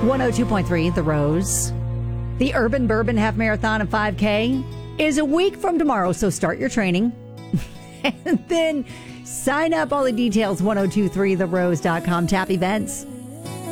102.3 The Rose. The Urban Bourbon Half Marathon and 5K is a week from tomorrow, so start your training. And then sign up. All the details, 1023therose.com. Tap events.